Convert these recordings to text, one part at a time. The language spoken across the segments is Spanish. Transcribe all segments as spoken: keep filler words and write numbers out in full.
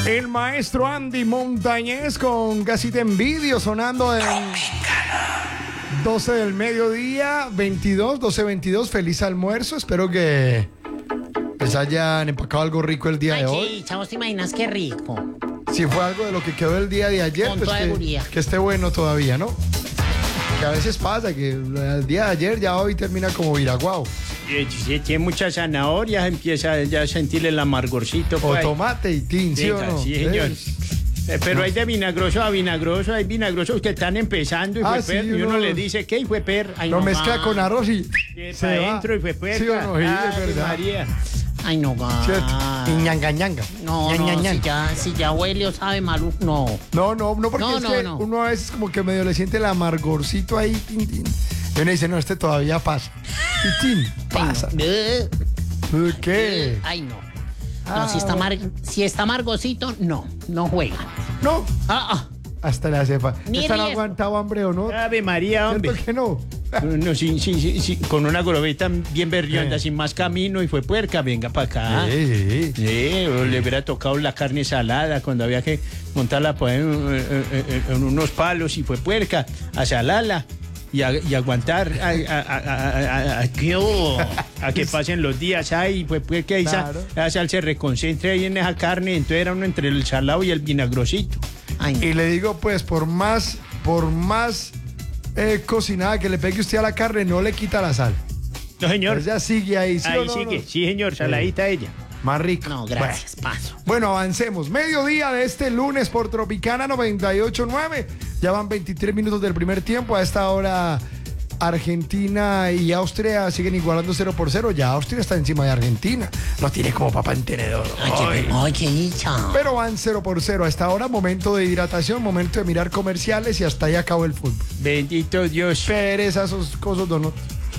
El maestro Andy Montañez con Casi Te Envidio sonando en doce del mediodía, veintidós, doce veintidós. Feliz almuerzo. Espero que les hayan empacado algo rico el día Ay, de hoy. sí, chavos, ¿te imaginas qué rico? Si fue algo de lo que quedó el día de ayer, Con pues toda que, seguridad. que esté bueno todavía, ¿no? Que a veces pasa que el día de ayer ya hoy termina como viraguao. Si tiene muchas zanahorias, empieza ya a sentir el amargorcito. O pues. tomate y tin, ¿sí o Venga, no? sí, señor. ¿Eh? Eh, pero hay de vinagroso a vinagroso, hay vinagrosos que están empezando y, Ah, fue sí, per, y uno uno- le dice, ¿qué? Y fue per. Ay, Lo no mezcla va. con arroz y Eh, se pa' va. adentro y fue per. ¿Sí o no? Sí, es Ave verdad. María. Ay, no va. ¿Cierto? Y ñanga, ñanga. No, Ñan, no, ñan, ñan. si ya, si ya huele o sabe maluco, no. No, no, no, porque No, es no, que no. uno a veces como que medio le siente el amargorcito ahí. Tin, tin. Y uno dice, no, este todavía pasa. Y tin, pasa. Eh, ¿Qué? Ay, no. Ah, No, si está, mar, si está amargosito, no, no juega. No, Ah, ah. hasta le hace fa. Ni ¿Están riesgo. aguantado hambre o no? Ave María, hombre. ¿Cierto que no? No, sí, sí, sí, sí, con una gorobeta bien berrionda, Eh. sin más camino, y fue puerca, venga para acá. Sí, sí. Sí, o le hubiera tocado la carne salada cuando había que montarla pues, en, en- en- en unos palos y fue puerca, a salarla y, a- y aguantar a, a- a- a- a- a- ¿qué hubo? A que pasen los días ahí, fue puerca y esa, Claro. esa sal se reconcentra ahí en esa carne, entonces era uno entre el salado y el vinagrosito. Ay, no. Y le digo, pues, por más, por más eh, cocinada que le pegue usted a la carne, no le quita la sal. No, señor. Ella sigue ahí, ¿sí o Ahí no? sigue, No? sí, señor, saladita ella. Más rico. No, gracias, paso. Bueno, bueno, avancemos. Mediodía de este lunes por Tropicana noventa y ocho punto nueve. Ya van veintitrés minutos del primer tiempo. A esta hora Argentina y Austria siguen igualando cero por cero. Ya Austria está encima de Argentina. No tiene como papá en tenedor. Ay, qué, ay, qué dicha. Pero van cero por cero. A esta hora, momento de hidratación, momento de mirar comerciales y hasta ahí acabó el fútbol. Bendito Dios. Pereza esos cosas, donut.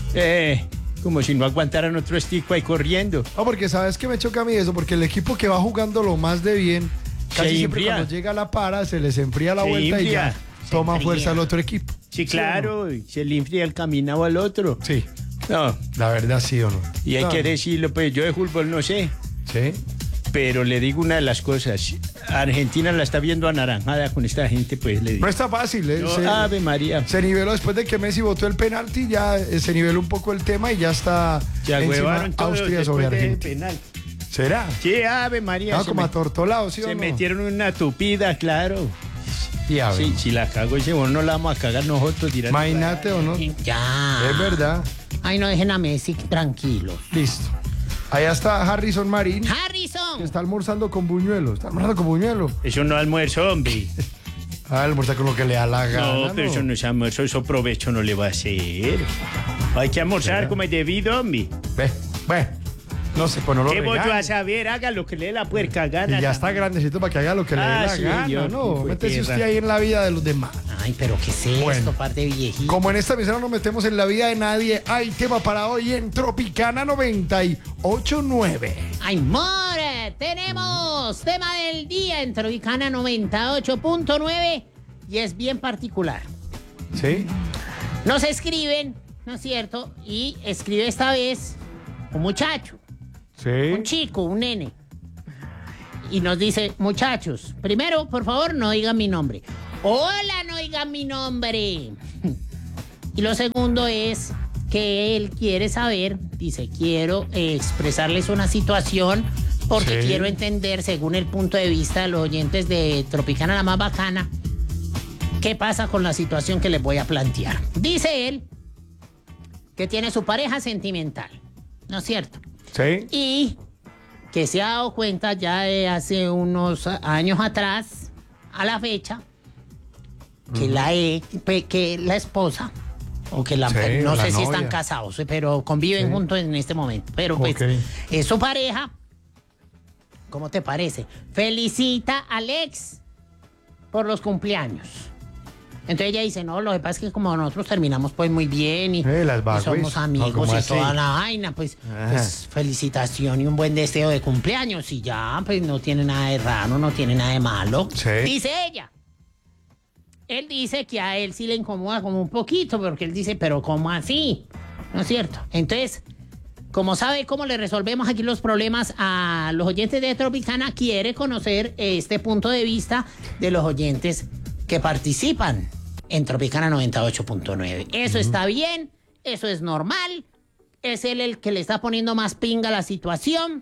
Eh, como si no aguantaran otro estico ahí corriendo. No, porque sabes que me choca a mí eso, porque el equipo que va jugando lo más de bien, casi Se siempre enfría. cuando llega la para, se les enfría la Se vuelta y enfría. ya toma enfría. fuerza el otro equipo. Sí, ¿Sí claro, y se le enfría el caminado al otro. Sí, No, la verdad sí o no. y hay No, que no. decirlo, pues yo de fútbol no sé, Sí. pero le digo una de las cosas. Argentina la está viendo anaranjada con esta gente, pues le digo. No está fácil, ¿eh? No, se, Ave María. se niveló después de que Messi votó el penalti, ya eh, se niveló un poco el tema y ya está Se encima agüevaron todos Austria sobre después de Argentina. penal. ¿Será? Sí, Ave María. Ah, se como me- atortolado, ¿sí o se no? metieron una tupida, claro. Y a ver, Sí, si la cago ese, bueno, no la vamos a cagar nosotros, dirán. imagínate o no. Ya. Es verdad. Ay, no dejen a Messi tranquilos. Listo. Allá está Harrison Marín, que Harrison. está almorzando con buñuelo. Está almorzando con buñuelo. Eso no es almuerzo, hombre. Ah, almuerza con lo que le da la gana. No, pero eso no es almuerzo, eso provecho no le va a hacer. Hay que almorzar como es debido, hombre. Ve, ve. No sé, pues no lo ¿Qué voy yo regañe. a saber? Haga lo que le dé la puerca gana. Y ya está grandecito para que haga lo que le dé Ah, la sí, gana, yo, ¿no? hijo de Métese usted tierra. ahí en la vida de los demás. Ay, pero ¿qué es esto, Bueno. par de viejito? Como en esta emisora nos metemos en la vida de nadie, hay tema para hoy en Tropicana noventa y ocho punto nueve. Ay, more, tenemos tema del día en Tropicana noventa y ocho punto nueve y es bien particular. ¿Sí? Nos escriben, ¿no es cierto? Y escribe esta vez un muchacho, un Sí. chico, un nene. Y nos dice, muchachos, primero, por favor, no digan mi nombre. Hola, no digan mi nombre. Y lo segundo es que él quiere saber, dice, quiero eh, expresarles una situación porque Sí. quiero entender, según el punto de vista de los oyentes de Tropicana la más bacana, qué pasa con la situación que les voy a plantear. Dice él que tiene su pareja sentimental, ¿no es cierto? Sí. Y que se ha dado cuenta ya de hace unos años atrás, a la fecha, que, la, e- pe- que la esposa, o que la Sí, mujer, no la sé si novia. están casados, pero conviven Sí. juntos en este momento. Pero pues, Ok. es su pareja, ¿cómo te parece? Felicita al ex por los cumpleaños. Entonces ella dice, no, lo que pasa es que como nosotros terminamos pues muy bien y, Eh, las y bagües. somos No, amigos ¿cómo y así? toda la vaina, pues, Ajá. pues felicitación y un buen deseo de cumpleaños y ya, pues no tiene nada de raro, no tiene nada de malo. Sí. Dice ella. Él dice que a él sí le incomoda como un poquito, porque él dice, pero ¿cómo así? ¿No es cierto? Entonces, como sabe cómo le resolvemos aquí los problemas a los oyentes de Tropicana, quiere conocer este punto de vista de los oyentes que participan en Tropicana noventa y ocho punto nueve. Eso uh-huh. está bien, eso es normal, es él el que le está poniendo más pinga a la situación.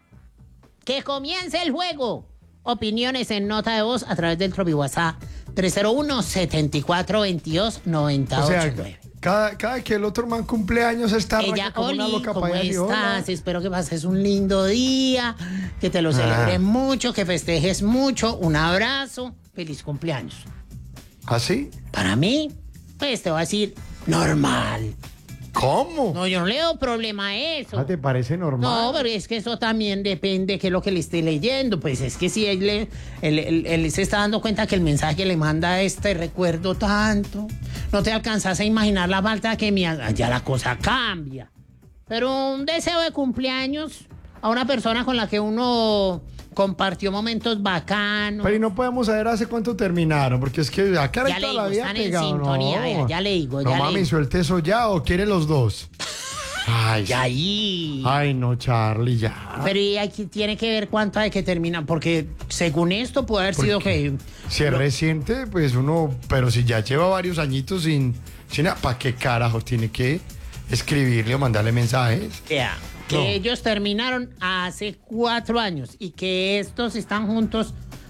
¡Que comience el juego! Opiniones en nota de voz a través del Tropi WhatsApp tres cero uno, siete cuatro dos dos, nueve ocho nueve. O sea, cada, cada que el otro man cumpleaños está Ella, como Oli, una loca ¿cómo para allá y estás? hola. Espero que pases un lindo día, que te lo celebres Ah. mucho, que festejes mucho. Un abrazo, feliz cumpleaños. ¿Ah, sí? Para mí, pues te voy a decir normal. ¿Cómo? No, yo no le doy problema a eso. Ah, ¿te parece normal? No, pero es que eso también depende de qué es lo que le esté leyendo. Pues es que si él, le- él, él- él se está dando cuenta que el mensaje que le manda es te recuerdo tanto, no te alcanzas a imaginar la falta que me haga, ya la cosa cambia. Pero un deseo de cumpleaños a una persona con la que uno compartió momentos bacanos. Pero y no podemos saber hace cuánto terminaron, porque es que acá Ya le toda la digo, vida están en pegado, sintonía, no. vea, ya le digo, No ya le mami, digo. suelte eso ya o quiere los dos. Ay, Y ahí. Ay, no, Charlie, ya. Pero y aquí tiene que ver cuánto hay que terminar, porque según esto puede haber ¿Por sido qué? que... Si es reciente, pues uno, pero si ya lleva varios añitos sin, sin ¿para qué carajo tiene que escribirle o mandarle mensajes? Vea, que No. ellos terminaron hace cuatro años y que estos están juntos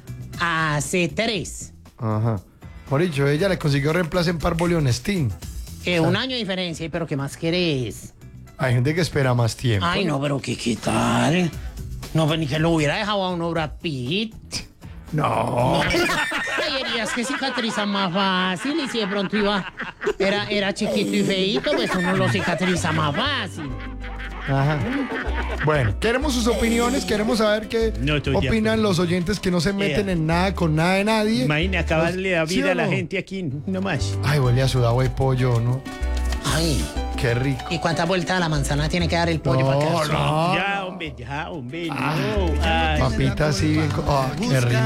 hace tres. Ajá. Por dicho, ella le consiguió reemplazo en Parbolio Honestín. Que un año de diferencia, pero ¿qué más querés? Hay gente que espera más tiempo. Ay, no, pero ¿qué, qué tal? No, pues ni que lo hubiera dejado a uno Brad Pitt. No. Hay heridas que cicatrizan más fácil y si de pronto iba, era, era chiquito y feíto, pues uno lo cicatriza más fácil. Ajá. Bueno, queremos sus opiniones, queremos saber qué No estoy de opinan acuerdo. los oyentes que no se meten Ea. en nada con nada de nadie. Imagina acabarle la ¿Sí vida o a la no? gente aquí nomás. Ay, huele a sudado de pollo, ¿no? Ay, Qué rico. ¿y cuántas vueltas a la manzana tiene que dar el pollo No, para quedar suave? no. Ya, hombre, ya, hombre, no. Ah, Ay. Papita así bien. co- Ah, qué rico.